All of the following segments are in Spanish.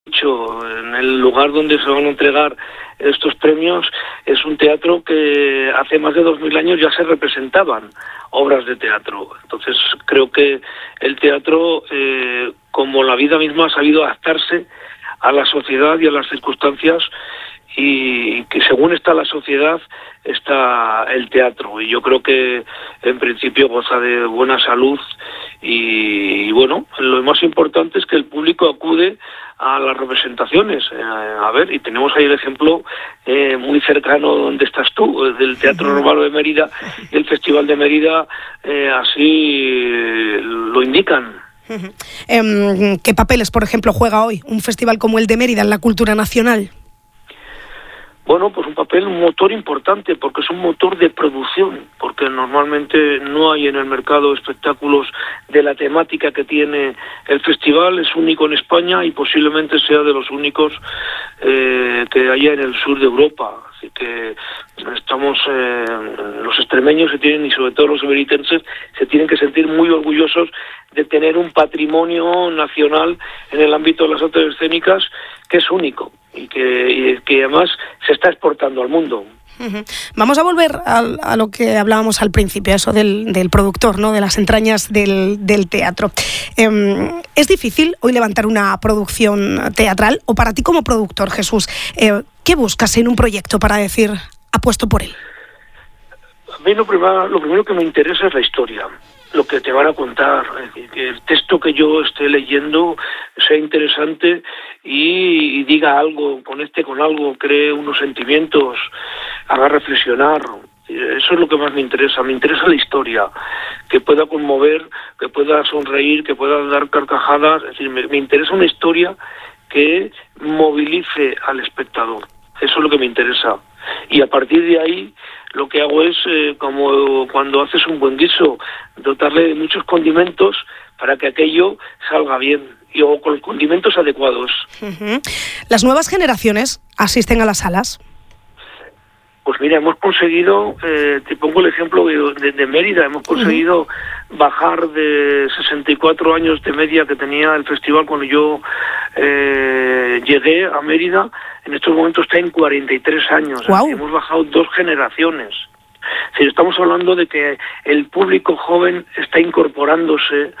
En el lugar donde se van a entregar estos premios es un teatro que hace más de 2000 años ya se representaban obras de teatro. Entonces creo que el teatro, como la vida misma, ha sabido adaptarse a la sociedad y a las circunstancias, y que según está la sociedad está el teatro, y yo creo que en principio goza de buena salud y bueno, lo más importante es que el público acude a las representaciones. Y tenemos ahí el ejemplo muy cercano donde estás tú, del Teatro Romano de Mérida, y el Festival de Mérida así lo indican. ¿Qué papeles, por ejemplo, juega hoy un festival como el de Mérida en la cultura nacional? Bueno, pues un motor importante, porque es un motor de producción, porque normalmente no hay en el mercado espectáculos de la temática que tiene el festival. Es único en España y posiblemente sea de los únicos que haya en el sur de Europa. Así que estamos, los extremeños y sobre todo los emeritenses se tienen que sentir muy orgullosos de tener un patrimonio nacional en el ámbito de las artes escénicas que es único y que además se está exportando al mundo. Vamos a volver a lo que hablábamos al principio, eso del productor, ¿no? De las entrañas del teatro. ¿Es difícil hoy levantar una producción teatral? O para ti como productor, Jesús, ¿qué buscas en un proyecto para decir apuesto por él? A mí lo primero que me interesa es la historia, lo que te van a contar, que el texto que yo esté leyendo sea interesante y diga algo, conecte con algo, cree unos sentimientos, haga reflexionar. Eso es lo que más me interesa la historia, que pueda conmover, que pueda sonreír, que pueda dar carcajadas. Es decir, me interesa una historia que movilice al espectador. Eso es lo que me interesa. Y a partir de ahí lo que hago es, como cuando haces un buen guiso, dotarle de muchos condimentos para que aquello salga bien, o con los condimentos adecuados. ¿Las nuevas generaciones asisten a las salas? Pues mira, hemos conseguido, te pongo el ejemplo de Mérida, hemos conseguido bajar de 64 años de media que tenía el festival cuando yo llegué a Mérida. En estos momentos está en 43 años. Wow. Hemos bajado 2 generaciones. Si estamos hablando de que el público joven está incorporándose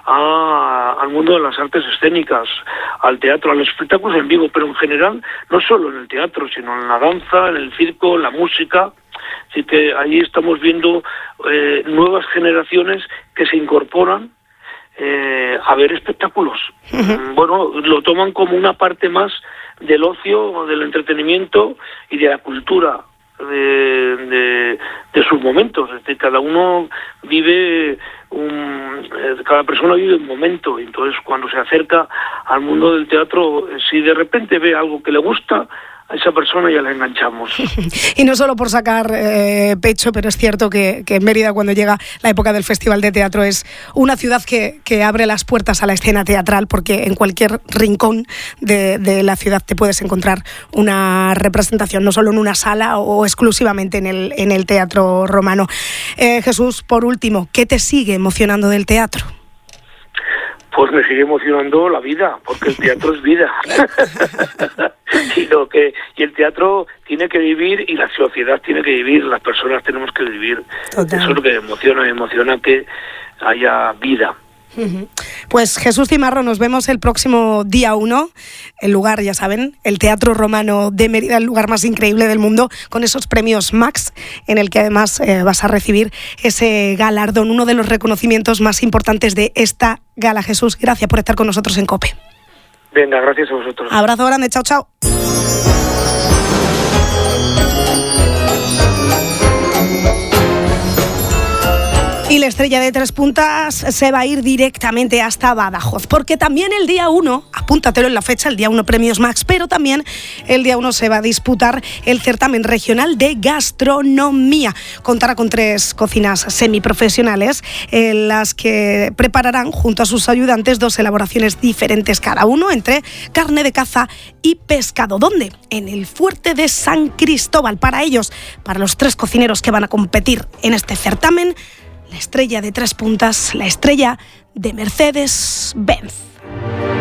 al mundo de las artes escénicas, al teatro, a los espectáculos en vivo, pero en general, no solo en el teatro, sino en la danza, en el circo, en la música. Así que ahí estamos viendo nuevas generaciones que se incorporan a ver espectáculos. Bueno, lo toman como una parte más del ocio, del entretenimiento y de la cultura de sus momentos. Es decir, cada persona vive un momento, y entonces cuando se acerca al mundo del teatro, si de repente ve algo que le gusta, a esa persona ya la enganchamos. Y no solo por sacar pecho, pero es cierto que Mérida, cuando llega la época del Festival de Teatro, es una ciudad que abre las puertas a la escena teatral, porque en cualquier rincón de la ciudad te puedes encontrar una representación, no solo en una sala o exclusivamente en el Teatro Romano. Jesús, por último, ¿qué te sigue emocionando del teatro? Pues me sigue emocionando la vida, porque el teatro es vida. Y el teatro tiene que vivir y la sociedad tiene que vivir, las personas tenemos que vivir. Total. Eso es lo que me emociona que haya vida. Pues Jesús Cimarro, nos vemos el próximo día 1. El lugar, ya saben, el Teatro Romano de Mérida, el lugar más increíble del mundo, con esos premios Max, en el que además vas a recibir ese galardón, uno de los reconocimientos más importantes de esta gala. Jesús, gracias por estar con nosotros en COPE. Venga, gracias a vosotros. Abrazo grande, chao, chao. Y la estrella de 3 puntas se va a ir directamente hasta Badajoz, porque también el día 1, apúntatelo en la fecha, el día 1 Premios Max, pero también el día 1 se va a disputar el certamen regional de gastronomía. Contará con 3 cocinas semiprofesionales, en las que prepararán junto a sus ayudantes 2 elaboraciones diferentes cada uno, entre carne de caza y pescado. ¿Dónde? En el Fuerte de San Cristóbal. Para ellos, para los 3 cocineros que van a competir en este certamen, la estrella de 3 puntas, la estrella de Mercedes-Benz.